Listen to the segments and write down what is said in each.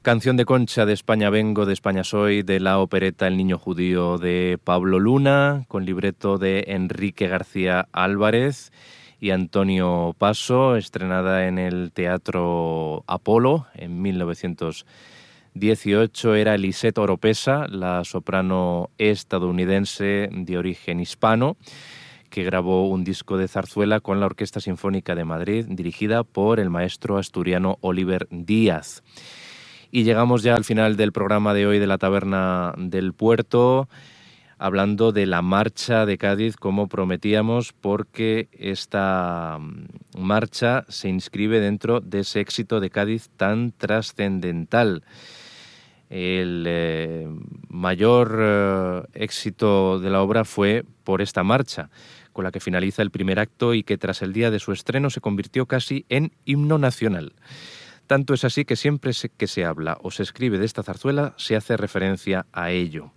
Canción de Concha, de España vengo, de España soy, de la opereta El niño judío de Pablo Luna, con libreto de Enrique García Álvarez y Antonio Paso, estrenada en el Teatro Apolo en 1918. Era Lisette Oropesa, la soprano estadounidense de origen hispano, que grabó un disco de zarzuela con la Orquesta Sinfónica de Madrid, dirigida por el maestro asturiano Oliver Díaz. Y llegamos ya al final del programa de hoy de la Taberna del Puerto, hablando de la Marcha de Cádiz, como prometíamos, porque esta marcha se inscribe dentro de ese éxito de Cádiz tan trascendental. El mayor éxito de la obra fue por esta marcha, con la que finaliza el primer acto y que tras el día de su estreno se convirtió casi en himno nacional. Tanto es así que siempre que se habla o se escribe de esta zarzuela se hace referencia a ello.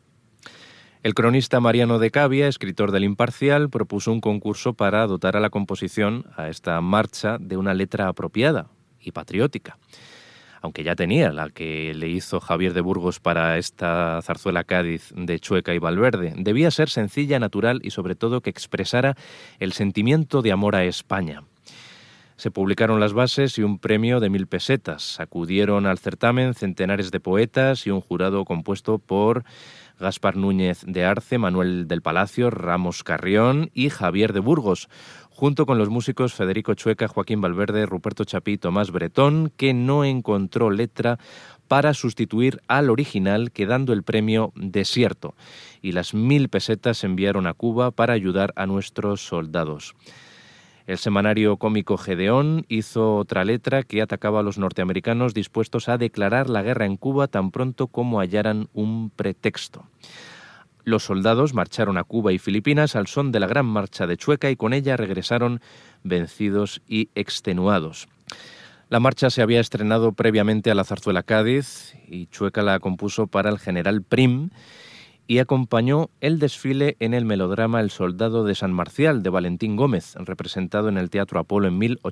El cronista Mariano de Cavia, escritor del Imparcial, propuso un concurso para dotar a la composición, a esta marcha, de una letra apropiada y patriótica. Aunque ya tenía la que le hizo Javier de Burgos para esta zarzuela Cádiz de Chueca y Valverde, debía ser sencilla, natural y sobre todo que expresara el sentimiento de amor a España. Se publicaron las bases y un premio de 1.000 pesetas. Acudieron al certamen centenares de poetas y un jurado compuesto por Gaspar Núñez de Arce, Manuel del Palacio, Ramos Carrión y Javier de Burgos, junto con los músicos Federico Chueca, Joaquín Valverde, Ruperto Chapí y Tomás Bretón, que no encontró letra para sustituir al original, quedando el premio desierto. Y las 1.000 pesetas se enviaron a Cuba para ayudar a nuestros soldados. El semanario cómico Gedeón hizo otra letra que atacaba a los norteamericanos dispuestos a declarar la guerra en Cuba tan pronto como hallaran un pretexto. Los soldados marcharon a Cuba y Filipinas al son de la Gran Marcha de Chueca y con ella regresaron vencidos y extenuados. La marcha se había estrenado previamente a la zarzuela Cádiz y Chueca la compuso para el general Prim, y acompañó el desfile en el melodrama El soldado de San Marcial, de Valentín Gómez, representado en el Teatro Apolo en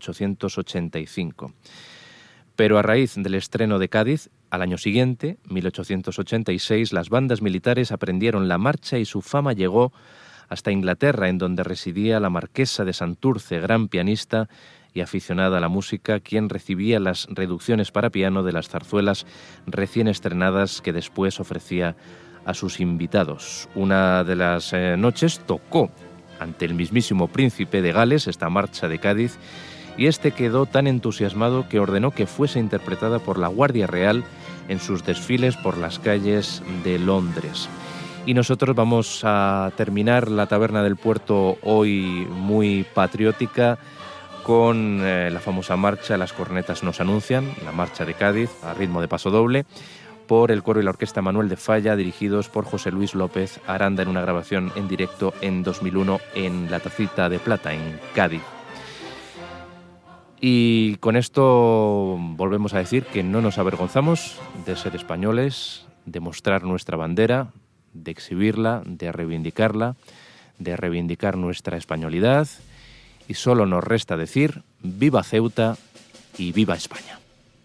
1885. Pero a raíz del estreno de Cádiz, al año siguiente, 1886, las bandas militares aprendieron la marcha y su fama llegó hasta Inglaterra, en donde residía la marquesa de Santurce, gran pianista y aficionada a la música, quien recibía las reducciones para piano de las zarzuelas recién estrenadas que después ofrecía a sus invitados. Una de las noches tocó ante el mismísimo príncipe de Gales esta marcha de Cádiz y este quedó tan entusiasmado que ordenó que fuese interpretada por la Guardia Real en sus desfiles por las calles de Londres. Y nosotros vamos a terminar la Taberna del Puerto hoy muy patriótica con la famosa marcha Las cornetas nos anuncian, la marcha de Cádiz a ritmo de paso doble, por el coro y la orquesta Manuel de Falla, dirigidos por José Luis López Aranda en una grabación en directo en 2001 en La Tacita de Plata, en Cádiz. Y con esto volvemos a decir que no nos avergonzamos de ser españoles, de mostrar nuestra bandera, de exhibirla, de reivindicar nuestra españolidad, y solo nos resta decir viva Ceuta y viva España.